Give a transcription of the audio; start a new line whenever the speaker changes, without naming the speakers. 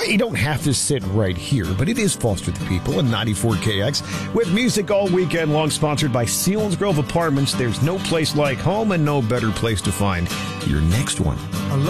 Well, you don't have to sit right here, but it is Foster the People and 94KX with music all weekend long, sponsored by Selinsgrove Apartments. There's no place like home and no better place to find your next one.